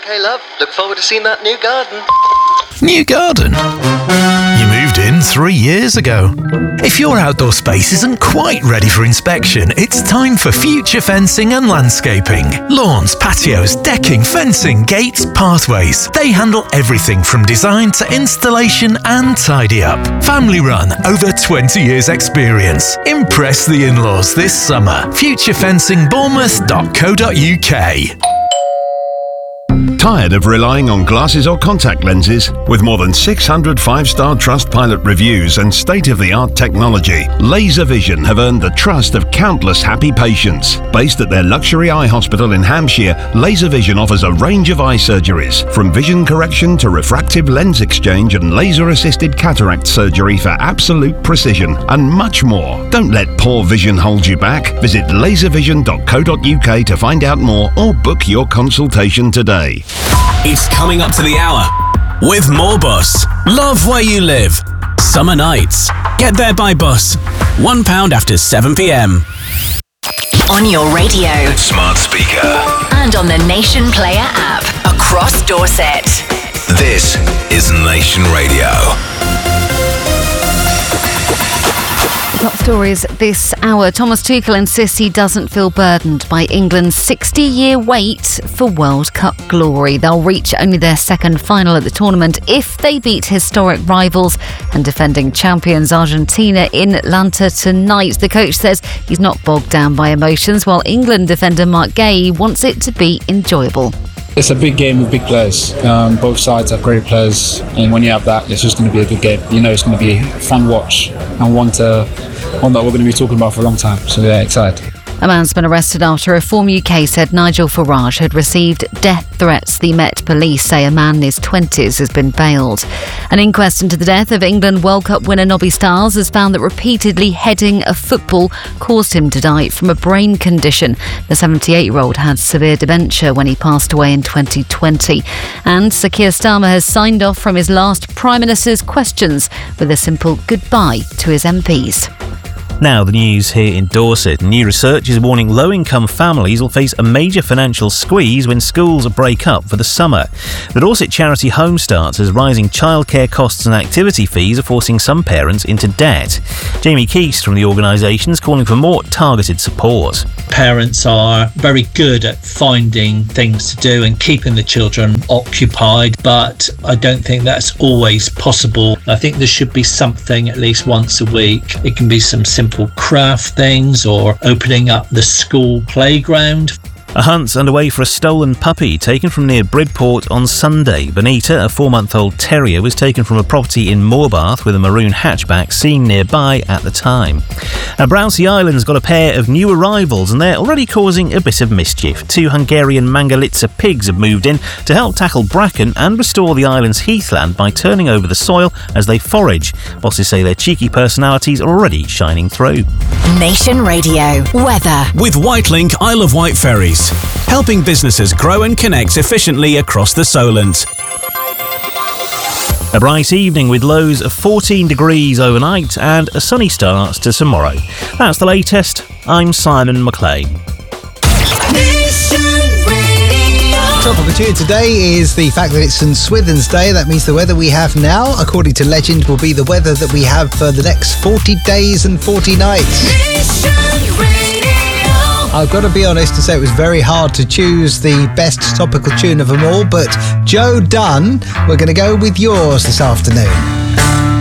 Okay, love. Look forward to seeing that new garden. New garden? You moved in 3 years ago. If your outdoor space isn't quite ready for inspection, it's time for Future Fencing and Landscaping. Lawns, patios, decking, fencing, gates, pathways. They handle everything from design to installation and tidy up. Family run, over 20 years experience. Impress the in-laws this summer. futurefencingbournemouth.co.uk. Tired of relying on glasses or contact lenses? With more than 600 five-star Trustpilot reviews and state-of-the-art technology, Laser Vision have earned the trust of countless happy patients. Based at their luxury eye hospital in Hampshire, Laser Vision offers a range of eye surgeries, from vision correction to refractive lens exchange and laser-assisted cataract surgery for absolute precision, and much more. Don't let poor vision hold you back. Visit laservision.co.uk to find out more or book your consultation today. It's coming up to the hour with Moorbus. Love where you live. Summer nights. Get there by bus. £1 after 7 p.m. On your radio, Smart speaker, and on the Nation Player app across Dorset. this is Nation Radio. Top stories this hour. Thomas Tuchel insists he doesn't feel burdened by England's 60-year wait for World Cup glory. They'll reach only their second final at the tournament if they beat historic rivals and defending champions Argentina in Atlanta tonight. The coach says he's not bogged down by emotions, while England defender Mark Gay wants it to be enjoyable. It's a big game with big players. Both sides have great players, and when you have that, it's just going to be a good game. You know, it's going to be a fun watch and one that we're going to be talking about for a long time. So yeah, excited. A man's been arrested after Reform UK said Nigel Farage had received death threats. The Met Police say a man in his 20s has been bailed. An inquest into the death of England World Cup winner Nobby Stiles has found that repeatedly heading a football caused him to die from a brain condition. The 78-year-old had severe dementia when he passed away in 2020. And Sir Keir Starmer has signed off from his last Prime Minister's questions with a simple goodbye to his MPs. Now, the news here in Dorset. New research is warning low-income families will face a major financial squeeze when schools break up for the summer. The Dorset charity Home Start says rising childcare costs and activity fees are forcing some parents into debt. Jamie Keast from the organisation is calling for more targeted support. Parents are very good at finding things to do and keeping the children occupied, but I don't think that's always possible. I think there should be something at least once a week. It can be some simple craft things or opening up the school playground. A hunt's underway for a stolen puppy taken from near Bridport on Sunday. Bonita, a 4-month-old terrier, was taken from a property in Moorbath with a maroon hatchback seen nearby at the time. Brownsea Island's got a pair of new arrivals and they're already causing a bit of mischief. 2 Hungarian Mangalitsa pigs have moved in to help tackle bracken and restore the island's heathland by turning over the soil as they forage. Bosses say their cheeky personalities are already shining through. Nation Radio weather with Whitelink Isle of Wight ferries, helping businesses grow and connect efficiently across the Solent. A bright evening with lows of 14 degrees overnight and a sunny start to tomorrow. That's the latest. I'm Simon McLean. Topical tune today is the fact that it's St Swithin's Day. That means the weather we have now, according to legend, will be the weather that we have for the next 40 days and 40 nights. I've got to be honest and say it was very hard to choose the best topical tune of them all, but Joe Dunn, we're going to go with yours this afternoon.